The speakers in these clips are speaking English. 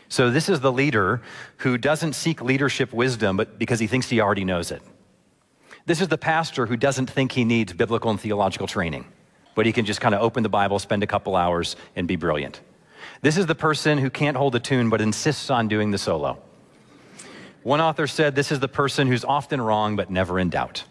So this is the leader who doesn't seek leadership wisdom, but because he thinks he already knows it. This is the pastor who doesn't think he needs biblical and theological training, but he can just kind of open the Bible, spend a couple hours, and be brilliant. This is the person who can't hold a tune, but insists on doing the solo. One author said, this is the person who's often wrong, but never in doubt.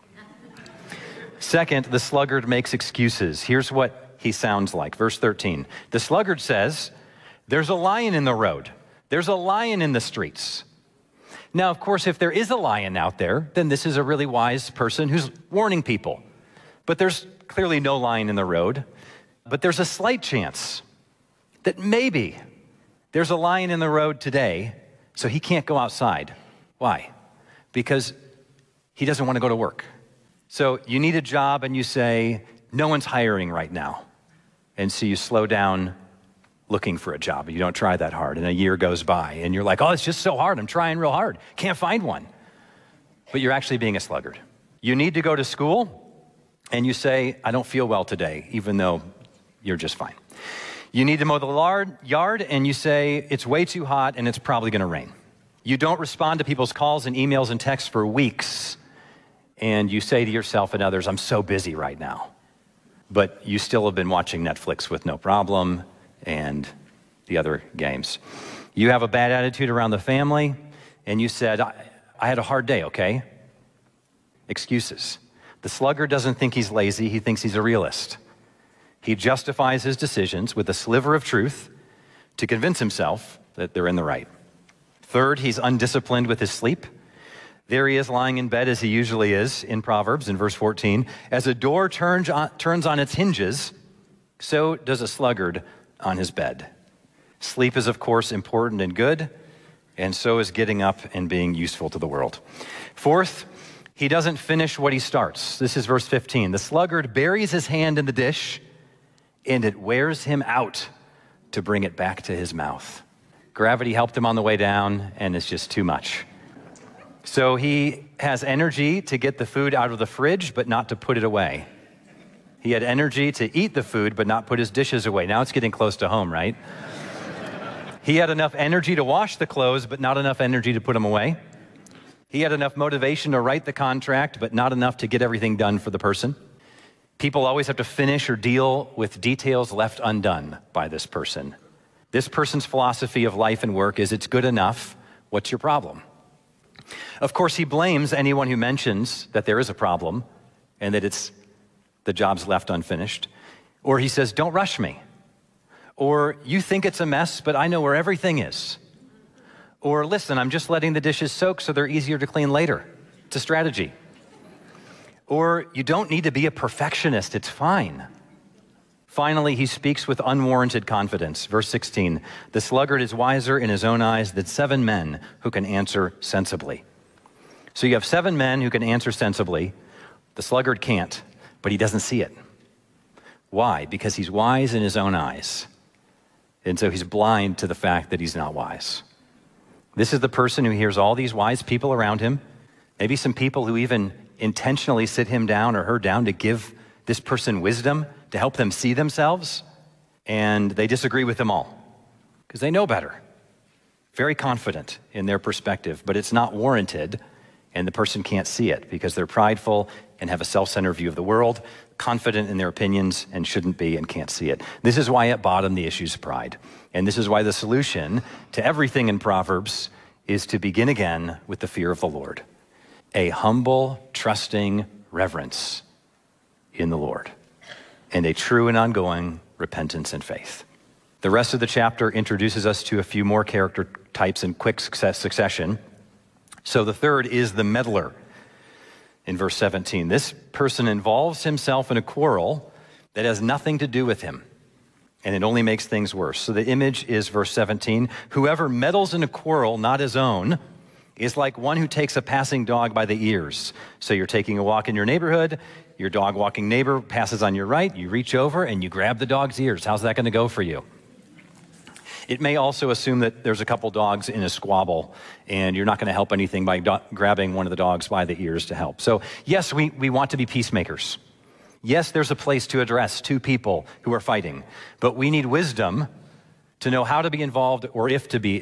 Second, the sluggard makes excuses. Here's what he sounds like. Verse 13. The sluggard says, there's a lion in the road. There's a lion in the streets. Now, of course, if there is a lion out there, then this is a really wise person who's warning people. But there's clearly no lion in the road. But there's a slight chance that maybe there's a lion in the road today, so he can't go outside. Why? Because he doesn't want to go to work. So you need a job and you say, no one's hiring right now. And so you slow down looking for a job. You don't try that hard. And a year goes by and you're like, oh, it's just so hard. I'm trying real hard. Can't find one. But you're actually being a sluggard. You need to go to school and you say, I don't feel well today, even though you're just fine. You need to mow the yard and you say, it's way too hot and it's probably going to rain. You don't respond to people's calls and emails and texts for weeks. And you say to yourself and others, I'm so busy right now. But you still have been watching Netflix with no problem and the other games. You have a bad attitude around the family, and you said, I had a hard day, okay? Excuses. The sluggard doesn't think he's lazy, he thinks he's a realist. He justifies his decisions with a sliver of truth to convince himself that they're in the right. Third, he's undisciplined with his sleep. There he is lying in bed as he usually is in Proverbs in verse 14. As a door turns on its hinges, so does a sluggard on his bed. Sleep is, of course, important and good, and so is getting up and being useful to the world. Fourth, he doesn't finish what he starts. This is verse 15. The sluggard buries his hand in the dish, and it wears him out to bring it back to his mouth. Gravity helped him on the way down, and it's just too much. So he has energy to get the food out of the fridge, but not to put it away. He had energy to eat the food, but not put his dishes away. Now it's getting close to home, right? He had enough energy to wash the clothes, but not enough energy to put them away. He had enough motivation to write the contract, but not enough to get everything done for the person. People always have to finish or deal with details left undone by this person. This person's philosophy of life and work is, it's good enough. What's your problem? Of course, he blames anyone who mentions that there is a problem and that the job's left unfinished. Or he says, don't rush me. Or you think it's a mess, but I know where everything is. Or listen, I'm just letting the dishes soak so they're easier to clean later. It's a strategy. Or you don't need to be a perfectionist, it's fine. Finally, he speaks with unwarranted confidence. Verse 16, the sluggard is wiser in his own eyes than 7 men who can answer sensibly. So you have 7 men who can answer sensibly. The sluggard can't, but he doesn't see it. Why? Because he's wise in his own eyes. And so he's blind to the fact that he's not wise. This is the person who hears all these wise people around him, maybe some people who even intentionally sit him down or her down to give this person wisdom, to help them see themselves, and they disagree with them all because they know better. Very confident in their perspective, but it's not warranted, and the person can't see it because they're prideful and have a self-centered view of the world, confident in their opinions and shouldn't be and can't see it. This is why at bottom the issue is pride. And this is why the solution to everything in Proverbs is to begin again with the fear of the Lord. A humble, trusting reverence in the Lord, and a true and ongoing repentance and faith. The rest of the chapter introduces us to a few more character types in quick succession. So the third is the meddler in verse 17. This person involves himself in a quarrel that has nothing to do with him, and it only makes things worse. So the image is verse 17. Whoever meddles in a quarrel not his own is like one who takes a passing dog by the ears. So you're taking a walk in your neighborhood, your dog walking neighbor passes on your right, you reach over and you grab the dog's ears. How's that going to go for you? It may also assume that there's a couple dogs in a squabble and you're not going to help anything by grabbing one of the dogs by the ears to help. So yes, we want to be peacemakers. Yes, there's a place to address 2 people who are fighting, but we need wisdom to know how to be involved or if to be